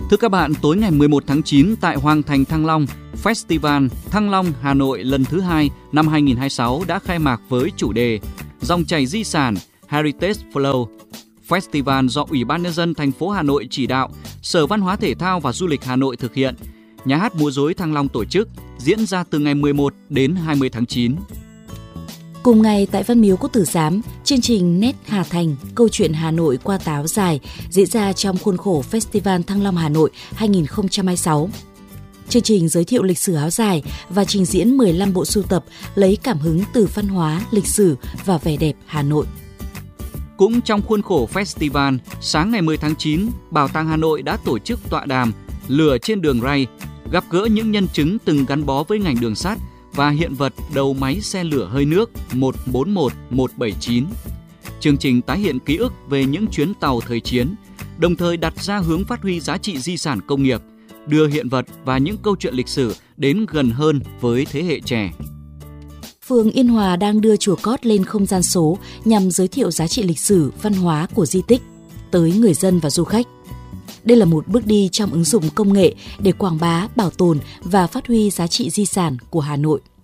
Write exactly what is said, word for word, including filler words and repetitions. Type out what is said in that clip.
Thưa các bạn, tối ngày mười một tháng chín tại Hoàng thành Thăng Long, Festival Thăng Long Hà Nội lần thứ hai năm hai nghìn không trăm hai mươi sáu đã khai mạc với chủ đề Dòng chảy di sản Heritage Flow. Festival do Ủy ban Nhân dân thành phố Hà Nội chỉ đạo, Sở Văn hóa Thể thao và Du lịch Hà Nội thực hiện, Nhà hát múa rối Thăng Long tổ chức, diễn ra từ ngày mười một đến hai mươi tháng chín. Cùng ngày tại Văn Miếu Quốc Tử Giám, chương trình Nét Hà Thành, câu chuyện Hà Nội qua táo dài diễn ra trong khuôn khổ Festival Thăng Long Hà Nội hai nghìn không trăm hai mươi sáu. Chương trình giới thiệu lịch sử áo dài và trình diễn mười lăm bộ sưu tập lấy cảm hứng từ văn hóa, lịch sử và vẻ đẹp Hà Nội. Cũng trong khuôn khổ festival, sáng ngày mười tháng chín, Bảo tàng Hà Nội đã tổ chức tọa đàm Lửa trên đường ray, gặp gỡ những nhân chứng từng gắn bó với ngành đường sắt và hiện vật đầu máy xe lửa hơi nước một bốn một một bảy chín. Chương trình tái hiện ký ức về những chuyến tàu thời chiến, đồng thời đặt ra hướng phát huy giá trị di sản công nghiệp, đưa hiện vật và những câu chuyện lịch sử đến gần hơn với thế hệ trẻ. Phường Yên Hòa đang đưa chùa Cót lên không gian số nhằm giới thiệu giá trị lịch sử, văn hóa của di tích tới người dân và du khách. Đây là một bước đi trong ứng dụng công nghệ để quảng bá, bảo tồn và phát huy giá trị di sản của Hà Nội.